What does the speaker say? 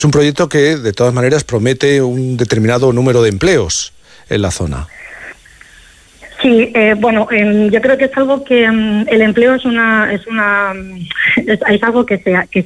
Es un proyecto que, de todas maneras, promete un determinado número de empleos en la zona. Sí, yo creo que es algo que el empleo es algo que